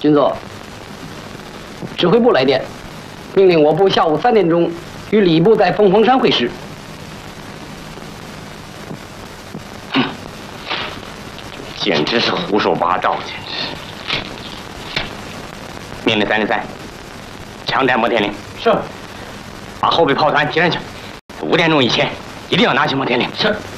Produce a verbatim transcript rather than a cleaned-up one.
军座，指挥部来电，命令我部下午三点钟与礼部在凤凰山会师。 哼，简直是胡说八道，简直！命令三零三，强带摩天岭。 是。 把后备炮团提上去，五点钟以前一定要拿起摩天岭。 是。